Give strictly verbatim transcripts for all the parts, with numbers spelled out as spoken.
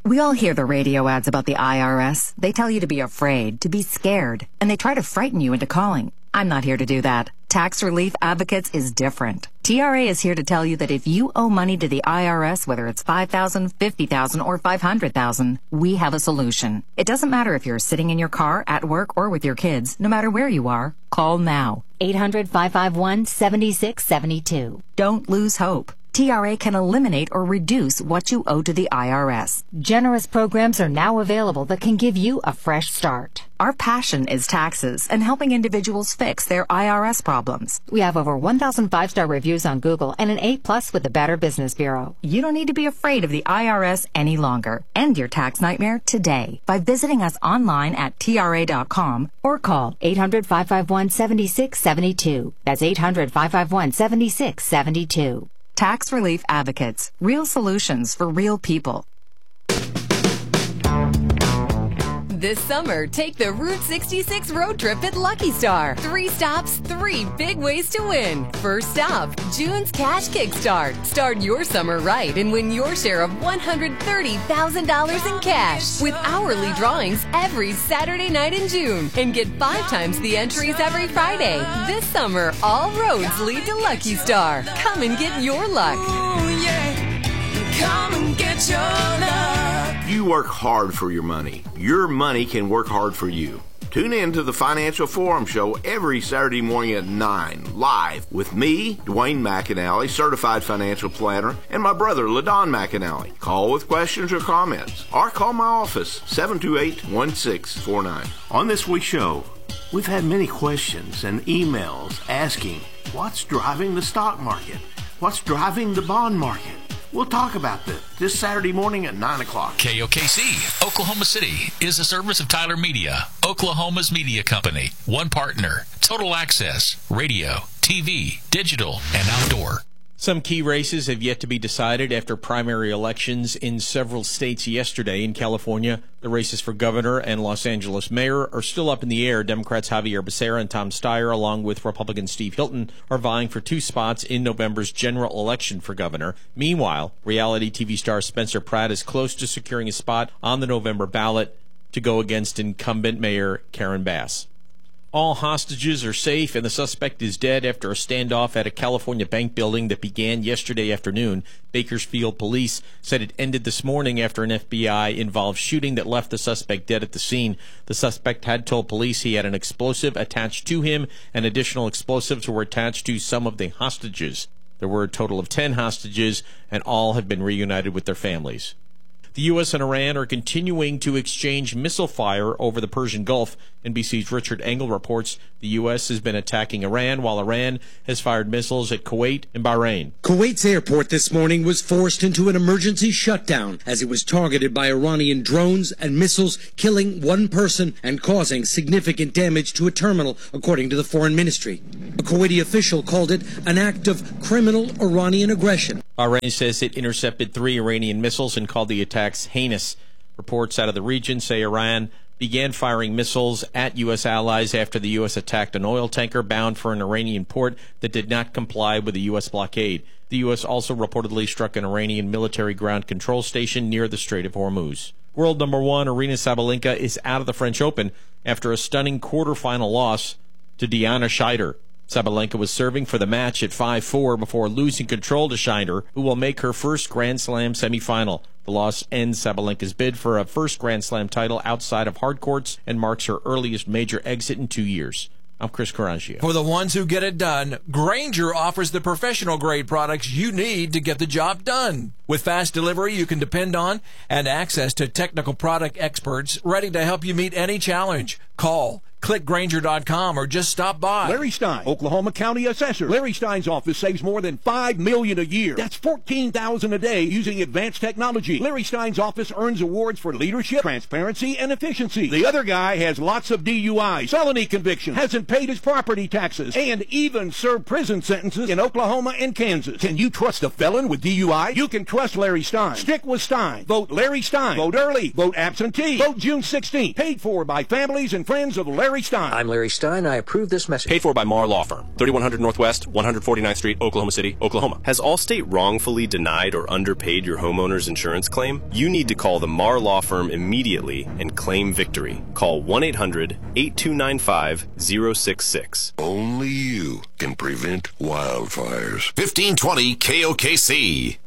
We all hear the radio ads about the I R S. They tell you to be afraid, to be scared, and they try to frighten you into calling. I'm not here to do that. Tax Relief Advocates is different. T R A is here to tell you that if you owe money to the I R S, whether it's five thousand dollars, fifty thousand dollars, or five hundred thousand dollars, we have a solution. It doesn't matter if you're sitting in your car, at work, or with your kids. No matter where you are, call now. eight hundred, five five one, seven six seven two. Don't lose hope. T R A can eliminate or reduce what you owe to the I R S. Generous programs are now available that can give you a fresh start. Our passion is taxes and helping individuals fix their I R S problems. We have over one thousand five-star reviews on Google and an A plus with the Better Business Bureau. You don't need to be afraid of the I R S any longer. End your tax nightmare today by visiting us online at T R A dot com or call eight hundred, five five one, seven six seven two. That's eight hundred, five five one, seven six seven two. Tax Relief Advocates. Real solutions for real people. This summer, take the Route sixty-six road trip at Lucky Star. Three stops, three big ways to win. First stop, June's Cash Kickstart. Start your summer right and win your share of one hundred thirty thousand dollars in cash with hourly drawings every Saturday night in June. And get five times the entries every Friday. This summer, all roads lead to Lucky Star. Come and get your luck. Ooh, yeah. Come and get your luck. You work hard for your money. Your money can work hard for you. Tune in to the Financial Forum Show every Saturday morning at nine, live with me, Dwayne McAnally, certified financial planner, and my brother, LaDon McAnally. Call with questions or comments, or call my office, seven two eight, one six four nine. On this week's show, we've had many questions and emails asking, what's driving the stock market? What's driving the bond market? We'll talk about this this Saturday morning at nine o'clock. K O K C, Oklahoma City, is a service of Tyler Media, Oklahoma's media company. One partner, total access, radio, T V, digital, and outdoor. Some key races have yet to be decided after primary elections in several states yesterday. In California, the races for governor and Los Angeles mayor are still up in the air. Democrats Javier Becerra and Tom Steyer, along with Republican Steve Hilton, are vying for two spots in November's general election for governor. Meanwhile, reality T V star Spencer Pratt is close to securing a spot on the November ballot to go against incumbent Mayor Karen Bass. All hostages are safe, and the suspect is dead after a standoff at a California bank building that began yesterday afternoon. Bakersfield police said it ended this morning after an F B I-involved shooting that left the suspect dead at the scene. The suspect had told police he had an explosive attached to him, and additional explosives were attached to some of the hostages. There were a total of ten hostages, and all have been reunited with their families. The U S and Iran are continuing to exchange missile fire over the Persian Gulf. N B C's Richard Engel reports the U S has been attacking Iran, while Iran has fired missiles at Kuwait and Bahrain. Kuwait's airport this morning was forced into an emergency shutdown as it was targeted by Iranian drones and missiles, killing one person and causing significant damage to a terminal, according to the foreign ministry. A Kuwaiti official called it an act of criminal Iranian aggression. Bahrain says it intercepted three Iranian missiles and called the attacks heinous. Reports out of the region say Iran began firing missiles at U S allies after the U S attacked an oil tanker bound for an Iranian port that did not comply with the U S blockade. The U S also reportedly struck an Iranian military ground control station near the Strait of Hormuz. World number one Aryna Sabalenka is out of the French Open after a stunning quarterfinal loss to Diana Scheider. Sabalenka was serving for the match at five four before losing control to Scheider, who will make her first Grand Slam semifinal. The loss ends Sabalenka's bid for a first Grand Slam title outside of hard courts and marks her earliest major exit in two years. I'm Chris Carangio. For the ones who get it done, Grainger offers the professional-grade products you need to get the job done. With fast delivery you can depend on and access to technical product experts ready to help you meet any challenge. Call, click Grainger dot com, or just stop by. Larry Stein, Oklahoma County Assessor. Larry Stein's office saves more than five million dollars a year. That's fourteen thousand dollars a day using advanced technology. Larry Stein's office earns awards for leadership, transparency, and efficiency. The other guy has lots of D U Is, felony convictions, hasn't paid his property taxes, and even served prison sentences in Oklahoma and Kansas. Can you trust a felon with D U I? You can trust Larry Stein. Stick with Stein. Vote Larry Stein. Vote early. Vote absentee. Vote June sixteenth. Paid for by families and friends of Larry Larry Stein. I'm Larry Stein. I approve this message. Paid for by Marr Law Firm, thirty-one hundred Northwest, one forty-ninth Street, Oklahoma City, Oklahoma. Has Allstate wrongfully denied or underpaid your homeowner's insurance claim? You need to call the Marr Law Firm immediately and claim victory. Call one eight hundred, eight two nine five, zero six six. Only you can prevent wildfires. fifteen twenty K O K C.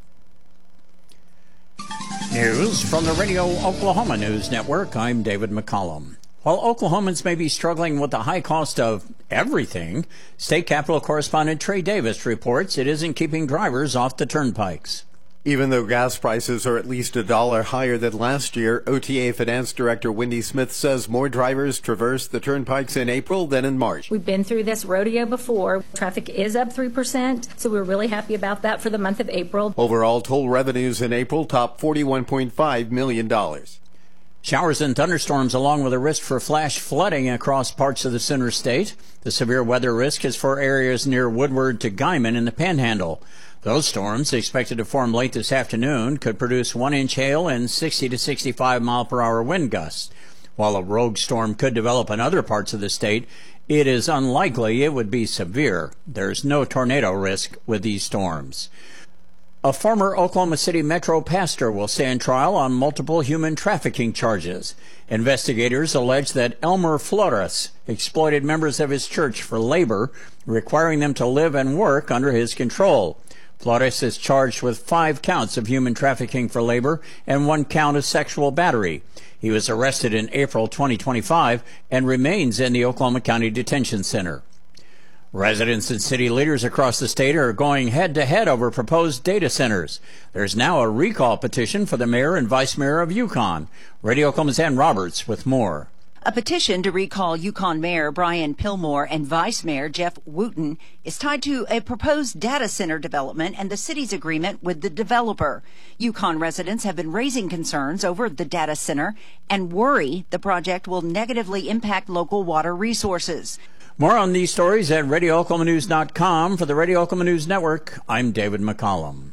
News from the Radio Oklahoma News Network. I'm David McCollum. While Oklahomans may be struggling with the high cost of everything, State Capitol correspondent Trey Davis reports it isn't keeping drivers off the turnpikes. Even though gas prices are at least a dollar higher than last year, O T A Finance Director Wendy Smith says more drivers traversed the turnpikes in April than in March. We've been through this rodeo before. Traffic is up three percent, so we're really happy about that for the month of April. Overall, toll revenues in April topped forty-one point five million dollars. Showers and thunderstorms along with a risk for flash flooding across parts of the center state. The severe weather risk is for areas near Woodward to Guyman in the Panhandle. Those storms, expected to form late this afternoon, could produce one inch hail and sixty to sixty-five mile per hour wind gusts. While a rogue storm could develop in other parts of the state, it is unlikely it would be severe. There's no tornado risk with these storms. A former Oklahoma City Metro pastor will stand trial on multiple human trafficking charges. Investigators allege that Elmer Flores exploited members of his church for labor, requiring them to live and work under his control. Flores is charged with five counts of human trafficking for labor and one count of sexual battery. He was arrested in April twenty twenty-five and remains in the Oklahoma County Detention Center. Residents and city leaders across the state are going head-to-head over proposed data centers. There's now a recall petition for the mayor and vice mayor of Yukon. Radio Oklahoma's Ann Roberts with more. A petition to recall Yukon Mayor Brian Pillmore and Vice Mayor Jeff Wooten is tied to a proposed data center development and the city's agreement with the developer. Yukon residents have been raising concerns over the data center and worry the project will negatively impact local water resources. More on these stories at radio oklahoma news dot com. For the Radio Oklahoma News Network, I'm David McCollum.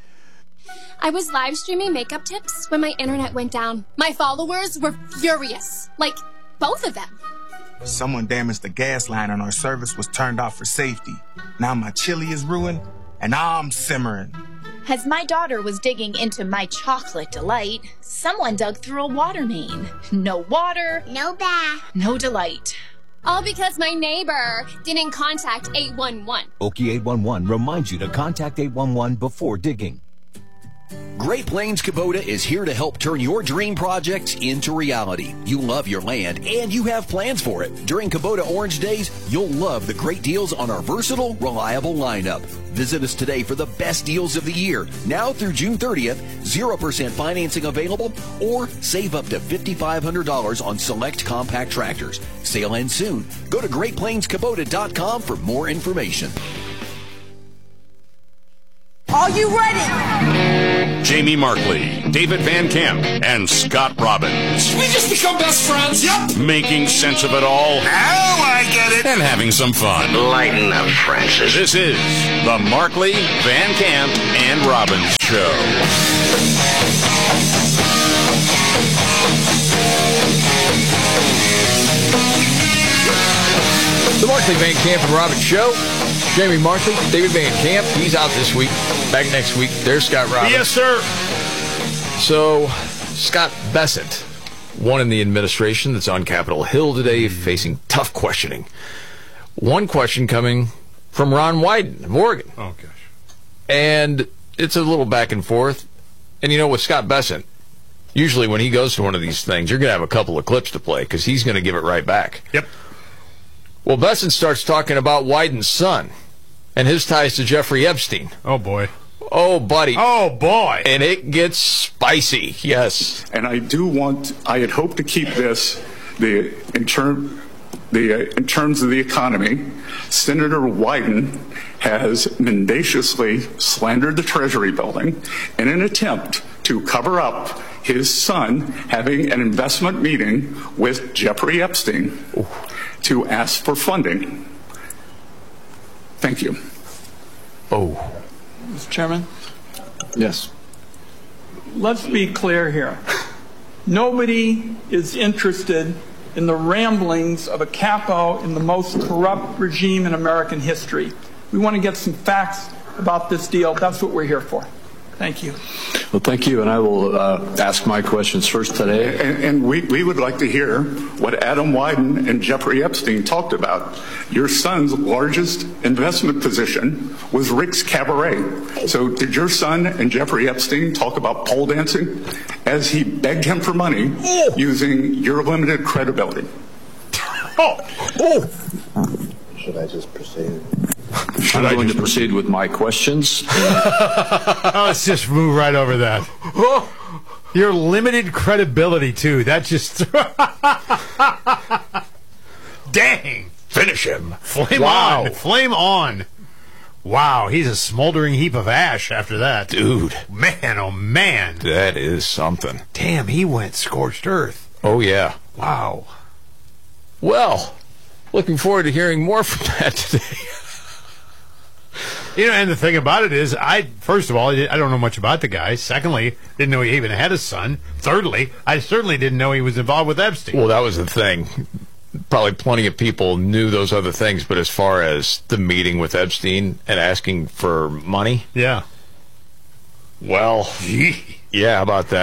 I was live streaming makeup tips when my internet went down. My followers were furious. Like, both of them. Someone damaged the gas line and our service was turned off for safety. Now my chili is ruined and I'm simmering. As my daughter was digging into my chocolate delight, someone dug through a water main. No water, no bath, no delight. All because my neighbor didn't contact eight one one. Okie eight one one reminds you to contact eight one one before digging. Great Plains Kubota is here to help turn your dream projects into reality. You love your land and you have plans for it. During Kubota Orange Days, you'll love the great deals on our versatile, reliable lineup. Visit us today for the best deals of the year. Now through June thirtieth, zero percent financing available or save up to five thousand five hundred dollars on select compact tractors. Sale ends soon. Go to great plains kubota dot com for more information. Are you ready? Jamie Markley, David Van Camp, and Scott Robbins. Should we just become best friends? Yep. Making sense of it all. Now I get it. And having some fun. Lighten up, Francis. This is the Markley, Van Camp, and Robbins Show. The Markley, Van Camp, and Robbins Show. Jamie Markley, David Van Camp, he's out this week. Back next week. There's Scott Robbins. Yes, sir. So, Scott Bessent, one in the administration that's on Capitol Hill today, facing tough questioning. One question coming from Ron Wyden of Oregon. Oh, gosh. And it's a little back and forth. And you know, with Scott Bessent, usually when he goes to one of these things, you're going to have a couple of clips to play because he's going to give it right back. Yep. Well, Bessent starts talking about Wyden's son and his ties to Jeffrey Epstein. Oh, boy. Oh, buddy. Oh, boy. And it gets spicy, yes. And I do want, I had hoped to keep this, the in, term, the, uh, in terms of the economy, Senator Wyden has mendaciously slandered the Treasury building in an attempt to cover up his son having an investment meeting with Jeffrey Epstein Ooh. to ask for funding. Thank you. Oh. Mister Chairman? Yes. Let's be clear here. Nobody is interested in the ramblings of a capo in the most corrupt regime in American history. We want to get some facts about this deal. That's what we're here for. Thank you. Well, thank you, and I will uh, ask my questions first today. And, and we, we would like to hear what Adam Wyden and Jeffrey Epstein talked about. Your son's largest investment position was Rick's Cabaret. So did your son and Jeffrey Epstein talk about pole dancing as he begged him for money using your limited credibility? Oh, oh. Should I just proceed? Should I'm going to proceed with my questions. Oh, let's just move right over that. Your limited credibility, too. That just... Dang. Finish him. Flame Wow. on. Flame on. Wow, he's a smoldering heap of ash after that. Dude. Man, oh, man. That is something. Damn, he went scorched earth. Oh, yeah. Wow. Well, looking forward to hearing more from that today. You know, and the thing about it is, I first of all, I don't know much about the guy. Secondly, didn't know he even had a son. Thirdly, I certainly didn't know he was involved with Epstein. Well, that was the thing. Probably plenty of people knew those other things, but as far as the meeting with Epstein and asking for money, yeah. Well, yeah, how about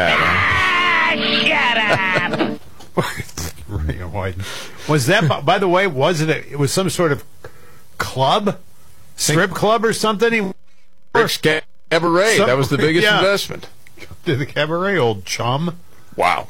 that? Shut up. Was that, by the way, was it? A, it was some sort of club. Strip club or something? Rick's Cabaret. Some, that was the biggest yeah. investment. To the Cabaret, old chum. Wow.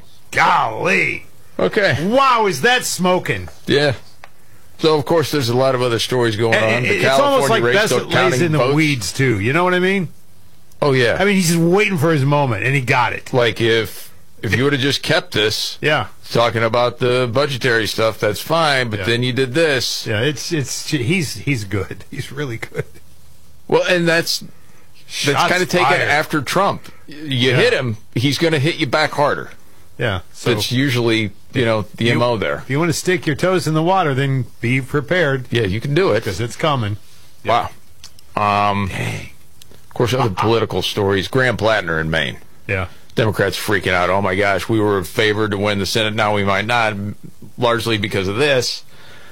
Golly. Okay. Wow, is that smoking? Yeah. So, of course, there's a lot of other stories going and, on. The it's California almost like race Bassett lays in the votes. weeds, too. You know what I mean? Oh, yeah. I mean, he's just waiting for his moment, and he got it. Like, if if you would have just kept this, yeah, talking about the budgetary stuff, that's fine, but yeah. then you did this. Yeah, it's it's he's he's good. He's really good. Well, and that's Shots that's kind of taken fired. after Trump. You Yeah. hit him, he's going to hit you back harder. Yeah. So that's usually, you know, the you, M O there. If you want to stick your toes in the water, then be prepared. Yeah, you can do it. Because it's coming. Yeah. Wow. Um, Dang. Of course, other political stories. Graham Plattner in Maine. Yeah. Democrats freaking out. Oh, my gosh, we were favored to win the Senate. Now we might not, largely because of this.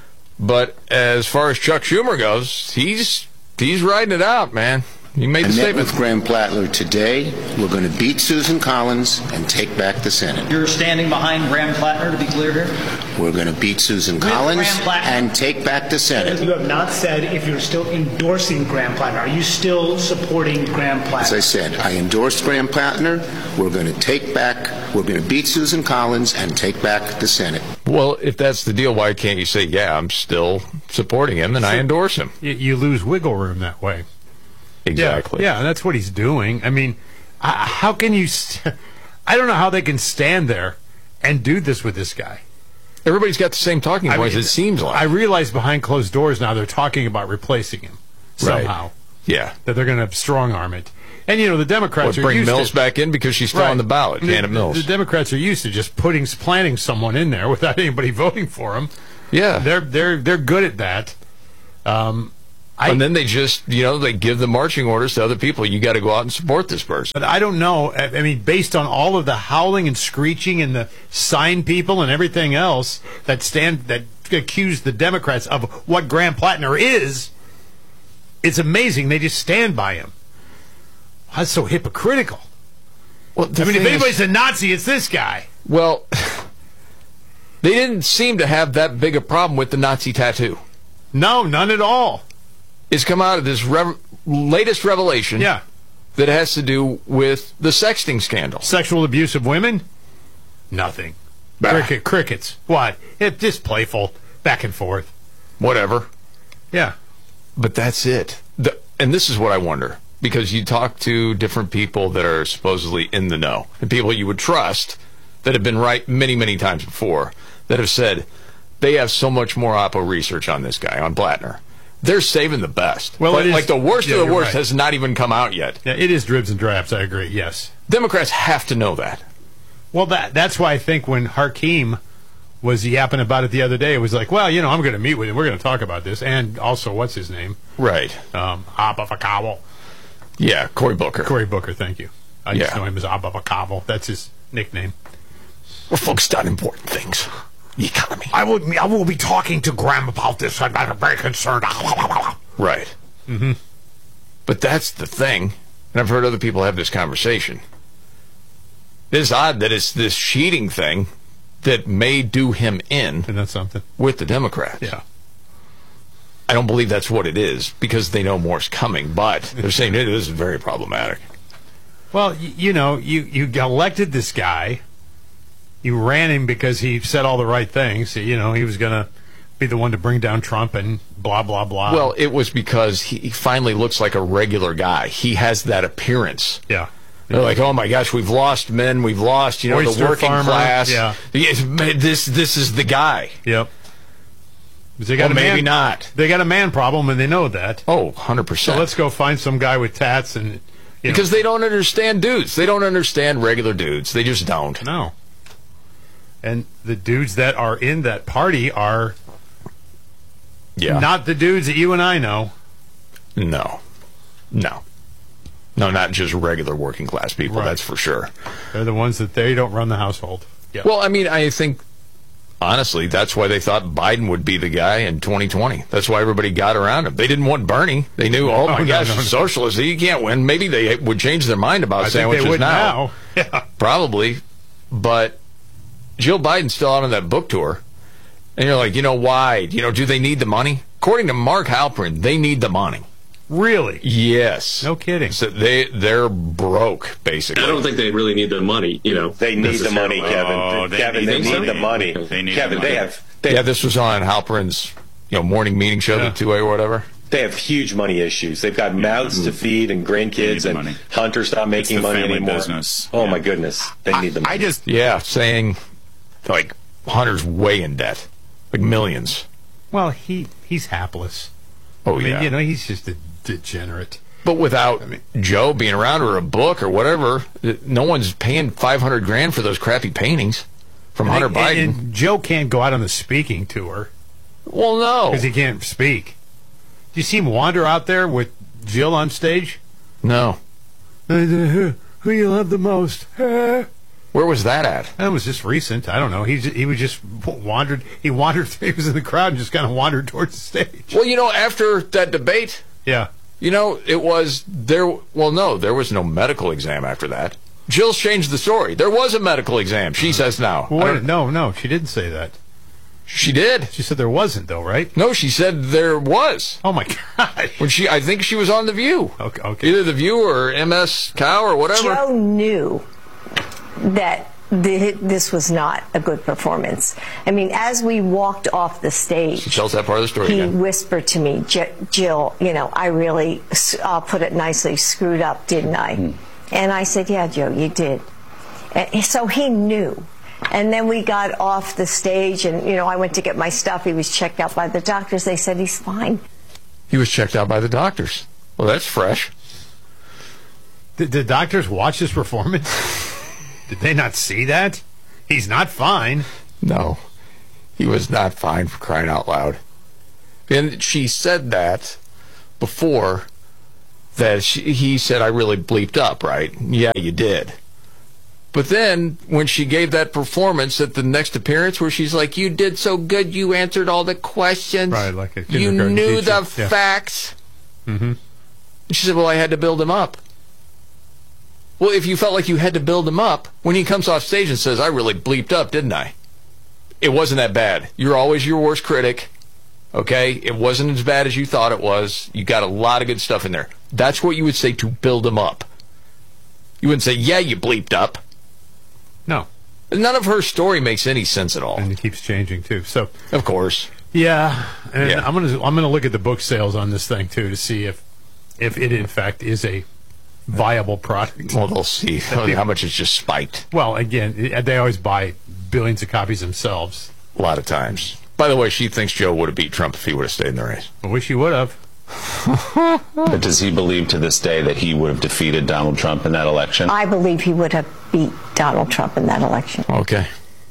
But as far as Chuck Schumer goes, he's he's riding it out, man. He made the I met statement. with Graham Plattner today. We're going to beat Susan Collins and take back the Senate. You're standing behind Graham Plattner, to be clear here? We're going to beat Susan Collins and take back the Senate. You have not said if you're still endorsing Graham Plattner. Are you still supporting Graham Plattner? As I said, I endorsed Graham Plattner. We're going to take back, we're going to beat Susan Collins and take back the Senate. Well, if that's the deal, why can't you say, yeah, I'm still supporting him and I endorse him? You, you lose wiggle room that way. Exactly. Yeah, yeah, that's what he's doing. I mean, I, how can you... St- I don't know how they can stand there and do this with this guy. Everybody's got the same talking points, I mean, it seems like. I realize behind closed doors now they're talking about replacing him somehow. Right. Yeah. That they're going to strong-arm it. And, you know, the Democrats what, are bring used Mills to, back in because she's still right. on the ballot, the, Janet Mills. The Democrats are used to just putting, planting someone in there without anybody voting for them. Yeah. They're, they're, they're good at that. Um... I, and then they just, you know, they give the marching orders to other people. You got to go out and support this person. But I don't know. I mean, based on all of the howling and screeching and the sign people and everything else that stand that accuse the Democrats of what Graham Plattner is, it's amazing they just stand by him. That's so hypocritical. Well, I mean, if anybody's is, a Nazi, it's this guy. Well, they didn't seem to have that big a problem with the Nazi tattoo. No, none at all. It's come out of this rev- latest revelation yeah. that has to do with the sexting scandal. Sexual abuse of women? Nothing. Cricket, crickets. What? It's just playful, back and forth. Whatever. Yeah. But that's it. The, and this is what I wonder, because you talk to different people that are supposedly in the know, and people you would trust that have been right many, many times before, that have said they have so much more Oppo research on this guy, on Plattner. They're saving the best. Well, but, it is, like the worst yeah, of the worst right. has not even come out yet. Yeah, it is dribs and drabs. I agree. Yes, Democrats have to know that. Well, that that's why I think when Hakeem was yapping about it the other day, it was like, well, you know, I'm going to meet with him. We're going to talk about this, and also, what's his name? Right. Um, Abba Fakabo. Yeah, Cory Booker. Cory Booker. Thank you. I yeah. just know him as Abba Fakabo. That's his nickname. We're focused on important things. economy. I will, I will be talking to Graham about this. I'm very concerned. Right. Mm-hmm. But that's the thing, and I've heard other people have this conversation. It's odd that it's this cheating thing that may do him in. And that's something. With the Democrats. Yeah. I don't believe that's what it is, because they know more's coming, but they're saying it is very problematic. Well, you, you know, you, you elected this guy. You ran him because he said all the right things. You know, he was going to be the one to bring down Trump and blah, blah, blah. Well, it was because he, he finally looks like a regular guy. He has that appearance. Yeah. They're like, oh my gosh, we've lost men, we've lost, you know, Oyster the working farmer, class. yeah. This, this is the guy. Yep. They got Well, a man, maybe not. They got a man problem, and they know that. Oh, one hundred percent. So let's go find some guy with tats and. You Because know. they don't understand dudes. They don't understand regular dudes. They just don't. No. And the dudes that are in that party are yeah. not the dudes that you and I know. No. No. No, not just regular working class people, Right. that's for sure. They're the ones that they don't run the household. Yeah. Well, I mean, I think, honestly, that's why they thought Biden would be the guy in twenty twenty. That's why everybody got around him. They didn't want Bernie. They knew, oh, my no, gosh, no, no. socialists, he can't win. Maybe they would change their mind about I sandwiches think they would now. now. Yeah. Probably. But Jill Biden's still out on that book tour. And you're like, you know, why? You know, do they need the money? According to Mark Halperin, they need the money. Really? Yes. No kidding. So they, they're broke, basically. I don't think they really need the money, you know. They need the money, Kevin. Oh, they Kevin, need they the need money. the money. They need Kevin, the money. they have they, Yeah, this was on Halperin's, you know, morning meeting show, Yeah. the two A or whatever. they have huge money issues. They've got mouths to feed and grandkids, the and money. Hunter's not making It's the money family anymore. business. Oh Yeah. my goodness, they need the money. I just Yeah, saying, like, Hunter's way in debt. Like millions. Well, he he's hapless. Oh, I mean, yeah. you know, he's just a degenerate. But without Joe being around or a book or whatever, no one's paying five hundred grand for those crappy paintings from Hunter and, Biden. And, and Joe can't go out on the speaking tour well, no. because he can't speak. Do you see him wander out there with Jill on stage? No. Who you love the most? Where was that at? That was just recent. I don't know. He he was just wandered. He wandered. He was in the crowd and just kind of wandered towards the stage. Well, you know, after that debate, Yeah. you know, it was there. Well, no, there was no medical exam after that. Jill's changed the story. There was a medical exam, she says now. Well, I wait, don't- no, no, she didn't say that. She did. She said there wasn't, though, right? No, she said there was. Oh my God! When she, I think she was on The View. Okay, okay. Either The View or M S Cow or whatever. Joe knew that the, this was not a good performance. I mean, as we walked off the stage, She tells that part of the story he again. whispered to me, "J- Jill, you know, I really, I'll put it nicely, screwed up, didn't I?" Hmm. And I said, "Yeah, Joe, you did." And so he knew. And then we got off the stage, and, you know, I went to get my stuff. He was checked out by the doctors. They said he's fine. He was checked out by the doctors. Well, that's fresh. Did the doctors watch his performance? Did they not see that? He's not fine. No, he was not fine, for crying out loud. And she said that before, that she, he said, I really bleeped up, right? Yeah, you did. But then, when she gave that performance at the next appearance where she's like, you did so good, you answered all the questions. Right, like a You kindergarten knew teacher. the Yeah. facts. Mm-hmm. And she said, well, I had to build him up. Well, if you felt like you had to build him up, when he comes off stage and says, I really bleeped up, didn't I? It wasn't that bad. You're always your worst critic. Okay? It wasn't as bad as you thought it was. You got a lot of good stuff in there. That's what you would say to build him up. You wouldn't say, yeah, you bleeped up. No. None of her story makes any sense at all. And it keeps changing too. So, of course, yeah. And Yeah. I'm gonna I'm gonna look at the book sales on this thing too to see if if it in fact is a viable product. Well, they'll see how much it's just spiked. Well, again, it- they always buy billions of copies themselves. A lot of times. By the way, she thinks Joe would have beat Trump if he would have stayed in the race. I wish he would have. But does he believe to this day that he would have defeated Donald Trump in that election? I believe he would have beat Donald Trump in that election. Okay.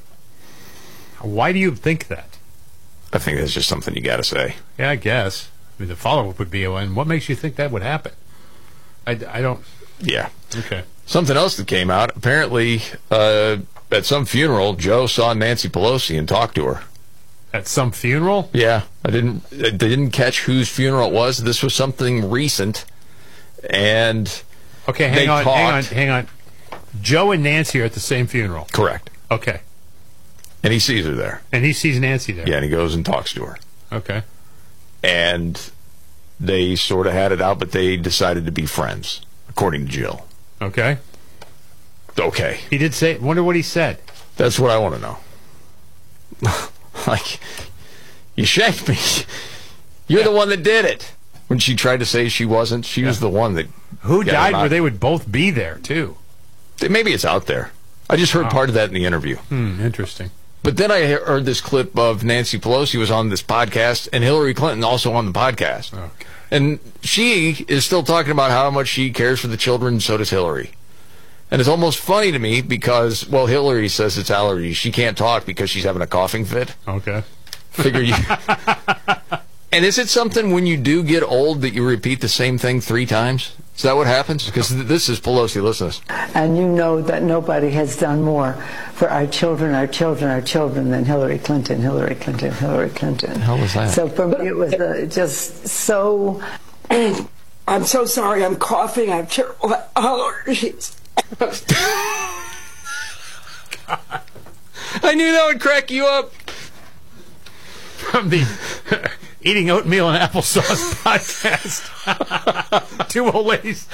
Why do you think that? I think that's just something you got to say. Yeah, I guess. I mean, the follow-up would be, and what makes you think that would happen? I, I don't... Yeah. Okay. Something else that came out, apparently, uh, at some funeral, Joe saw Nancy Pelosi and talked to her. At some funeral? Yeah, I didn't. I didn't catch whose funeral it was. This was something recent, and okay, hang they on, talked. hang on, hang on. Joe and Nancy are at the same funeral. Correct. Okay. And he sees her there. And he sees Nancy there. Yeah, and he goes and talks to her. Okay. And they sort of had it out, but they decided to be friends, according to Jill. Okay. Okay. He did say. Wonder what he said. That's what I want to know. Like, you shanked me. You're yeah. the one that did it. When she tried to say she wasn't, she yeah. was the one that. Who died where they would both be there, too? Maybe it's out there. I just heard oh. part of that in the interview. Hmm, interesting. But then I heard this clip of Nancy Pelosi was on this podcast, and Hillary Clinton also on the podcast. Okay. And she is still talking about how much she cares for the children, and so does Hillary. And it's almost funny to me because, well, Hillary says it's allergies. She can't talk because she's having a coughing fit. Okay. Figure you... And is it something when you do get old that you repeat the same thing three times? Is that what happens? Because th- this is Pelosi. Listen to this. And you know that nobody has done more for our children, our children, our children than Hillary Clinton, Hillary Clinton, Hillary Clinton. The hell was that? So for me, it was uh, just so... I'm so sorry. I'm coughing. I have terrible allergies. God. I knew that would crack you up. From the Eating Oatmeal and Applesauce podcast. Two old ladies.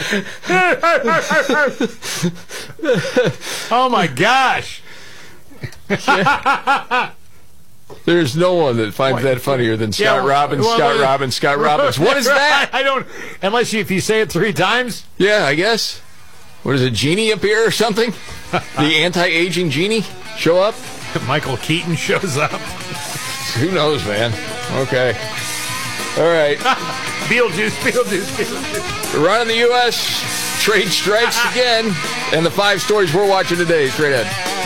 Oh my gosh. There's no one that finds that funnier than Scott yeah, well, Robbins, well, Scott well, Robbins, Scott Robbins. What is that? I don't, unless you, if you say it three times. Yeah, I guess. What is it, Genie appear or something? The anti-aging Genie show up? Michael Keaton shows up. Who knows, man? Okay. All right. Beetlejuice, Beetlejuice, Beetlejuice. We're running the U S Trade strikes again. And the five stories we're watching today. Straight ahead.